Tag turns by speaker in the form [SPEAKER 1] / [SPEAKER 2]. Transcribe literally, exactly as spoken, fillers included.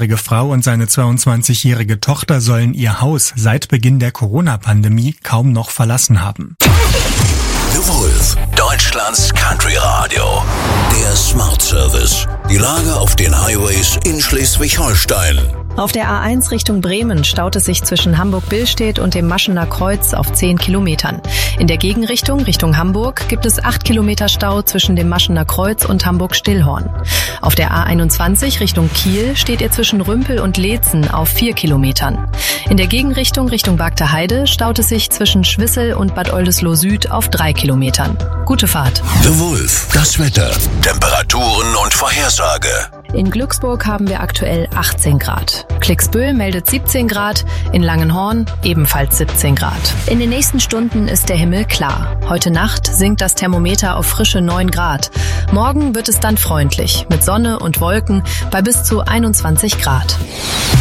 [SPEAKER 1] sechsundvierzigjährige Frau und seine zweiundzwanzigjährige Tochter sollen ihr Haus seit Beginn der Corona-Pandemie kaum noch verlassen haben.
[SPEAKER 2] The Wolf, Deutschlands Country Radio. Der Smart Service. Die Lage auf den Highways in Schleswig-Holstein.
[SPEAKER 3] Auf der A eins Richtung Bremen staut es sich zwischen Hamburg-Billstedt und dem Maschener Kreuz auf zehn Kilometern. In der Gegenrichtung, Richtung Hamburg, gibt es acht Kilometer Stau zwischen dem Maschener Kreuz und Hamburg-Stillhorn. Auf der A einundzwanzig Richtung Kiel steht ihr zwischen Rümpel und Leetzen auf vier Kilometern. In der Gegenrichtung, Richtung Bagter Heide, staut es sich zwischen Schwissel und Bad Oldesloe Süd auf drei Kilometern. Gute Fahrt.
[SPEAKER 2] The Wolf, das Wetter, Temperaturen und Vorhersage.
[SPEAKER 3] In Glücksburg haben wir aktuell achtzehn Grad. Klicksbühl meldet siebzehn Grad, in Langenhorn ebenfalls siebzehn Grad. In den nächsten Stunden ist der Himmel klar. Heute Nacht sinkt das Thermometer auf frische neun Grad. Morgen wird es dann freundlich, mit Sonne und Wolken bei bis zu einundzwanzig Grad.